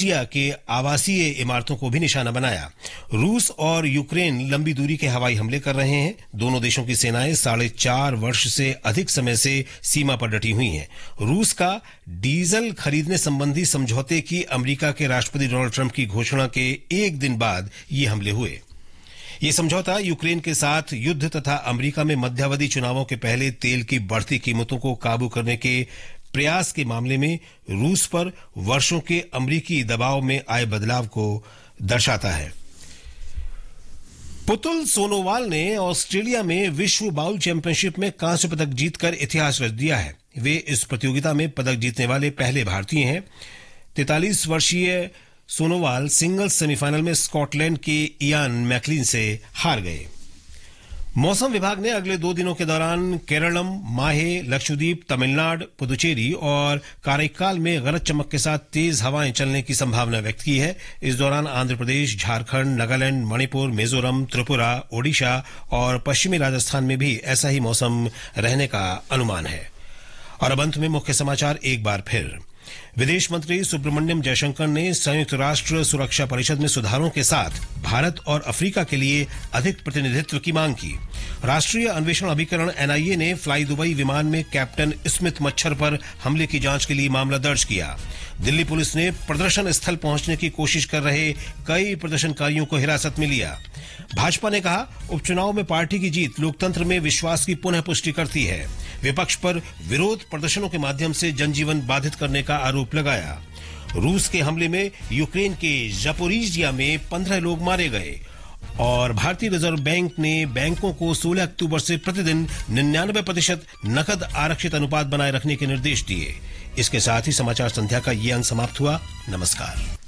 Zaporizhzhia के आवासीय इमारतों को भी निशाना बनाया। रूस और यूक्रेन लंबी दूरी के हवाई हमले कर रहे हैं। दोनों देशों की सेनाएं 4.5 वर्ष से अधिक समय से सीमा पर डटी हुई हैं। रूस का डीजल खरीदने संबंधी समझौते की अमेरिका के राष्ट्रपति डोनाल्ड ट्रंप की घोषणा के एक दिन बाद ये हमले हुए। ये समझौता यूक्रेन के साथ युद्ध तथा अमेरिका में मध्यावधि चुनावों के पहले तेल की बढ़ती कीमतों को काबू करने के प्रयास के मामले में रूस पर वर्षों के अमेरिकी दबाव में आए बदलाव को दर्शाता है। पुतुल सोनोवाल ने ऑस्ट्रेलिया में विश्व बाउल चैंपियनशिप में कांस्य पदक जीतकर इतिहास रच दिया है। वे इस प्रतियोगिता में पदक जीतने वाले पहले भारतीय हैं। 43 वर्षीय सोनोवाल सिंगल्स सेमीफाइनल में स्कॉटलैंड के इयान मैकलिन से हार गए। मौसम विभाग ने अगले 2 दिनों के दौरान केरलम, माहे, लक्षद्वीप, तमिलनाडु, पुदुचेरी और काराइकाल में गरज चमक के साथ तेज हवाएं चलने की संभावना व्यक्त की है। इस दौरान आंध्र प्रदेश, झारखंड, नागालैंड, मणिपुर, मिजोरम, त्रिपुरा, ओडिशा और पश्चिमी राजस्थान में भी ऐसा ही मौसम रहने का अनुमान है। और अब अंत में मुख्य समाचार एक बार फिर। विदेश मंत्री सुब्रमण्यम जयशंकर ने संयुक्त राष्ट्र सुरक्षा परिषद में सुधारों के साथ भारत और अफ्रीका के लिए अधिक प्रतिनिधित्व की मांग की। राष्ट्रीय अन्वेषण अभिकरण एनआईए ने फ्लाई दुबई विमान में कैप्टन स्मिथ मच्छर पर हमले की जांच के लिए मामला दर्ज किया। दिल्ली पुलिस ने प्रदर्शन स्थल पहुंचने की कोशिश कर रहे कई प्रदर्शनकारियों को हिरासत में लिया। भाजपा ने कहा, उपचुनाव में पार्टी की जीत लोकतंत्र में विश्वास की पुनः पुष्टि करती है। विपक्ष पर विरोध प्रदर्शनों के माध्यम से जनजीवन बाधित करने का आरोप लगाया। रूस के हमले में यूक्रेन के जपोरिजिया में 15 लोग मारे गए। और भारतीय रिजर्व बैंक ने बैंकों को 16 अक्टूबर से प्रतिदिन 99% नकद आरक्षित अनुपात बनाए रखने के निर्देश दिए। इसके साथ ही समाचार संध्या का ये अंक समाप्त हुआ। नमस्कार।